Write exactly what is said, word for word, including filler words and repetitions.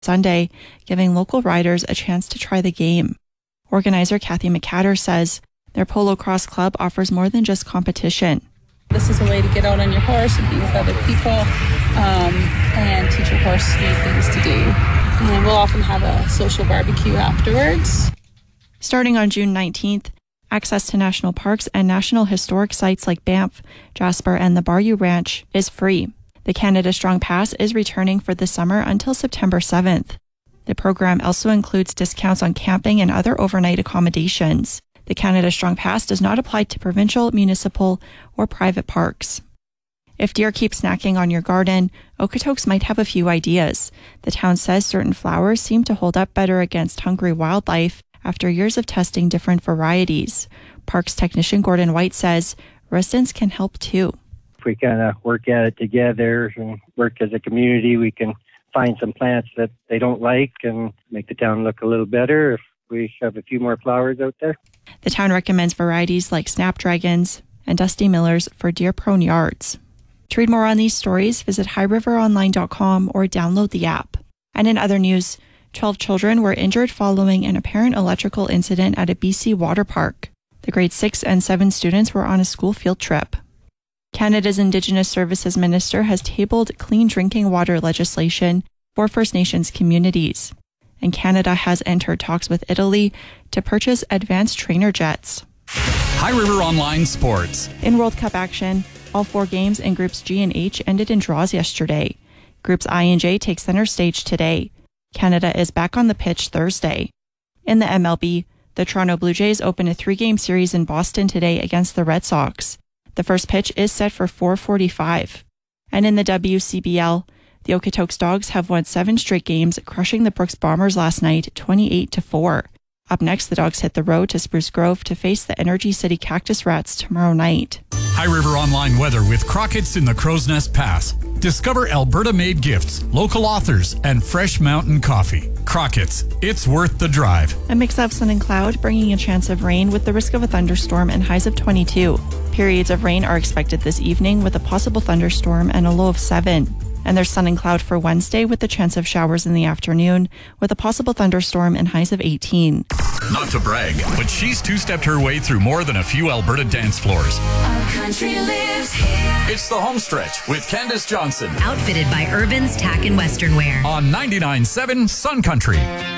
Sunday, giving local riders a chance to try the game. Organizer Kathy McCatter says their Polo Cross Club offers more than just competition. This is a way to get out on your horse and be with other people um, and teach your horse new things to do. And we'll often have a social barbecue afterwards. Starting on June nineteenth, access to national parks and national historic sites like Banff, Jasper, and the Bayou Ranch is free. The Canada Strong Pass is returning for the summer until September seventh. The program also includes discounts on camping and other overnight accommodations. The Canada Strong Pass does not apply to provincial, municipal, or private parks. If deer keep snacking on your garden, Okotoks might have a few ideas. The town says certain flowers seem to hold up better against hungry wildlife after years of testing different varieties. Parks technician Gordon White says residents can help too. If we kind of work at it together and work as a community, we can find some plants that they don't like and make the town look a little better if we have a few more flowers out there. The town recommends varieties like snapdragons and dusty millers for deer-prone yards. To read more on these stories, visit high river online dot com or download the app. And in other news, twelve children were injured following an apparent electrical incident at a B C water park. The grade six and seven students were on a school field trip. Canada's Indigenous Services Minister has tabled clean drinking water legislation for First Nations communities. And Canada has entered talks with Italy to purchase advanced trainer jets. High River Online Sports. In World Cup action, all four games in Groups G and H ended in draws yesterday. Groups I and J take center stage today. Canada is back on the pitch Thursday. In the M L B, the Toronto Blue Jays open a three-game series in Boston today against the Red Sox. The first pitch is set for four forty-five. And in the W C B L, the Okotoks Dogs have won seven straight games, crushing the Brooks Bombers last night twenty-eight to four. Up next, the Dogs hit the road to Spruce Grove to face the Energy City Cactus Rats tomorrow night. High River Online weather with Crockett's in the Crow's Nest Pass. Discover Alberta-made gifts, local authors, and fresh mountain coffee. Crockett's, it's worth the drive. A mix of sun and cloud, bringing a chance of rain with the risk of a thunderstorm and highs of twenty-two. Periods of rain are expected this evening with a possible thunderstorm and a low of seven. And there's sun and cloud for Wednesday with the chance of showers in the afternoon with a possible thunderstorm and highs of eighteen. Not to brag, but she's two-stepped her way through more than a few Alberta dance floors. Our country lives here. It's the home stretch with Candace Johnson. Outfitted by Irvin's Tack and Western Wear. On ninety-nine point seven Sun Country.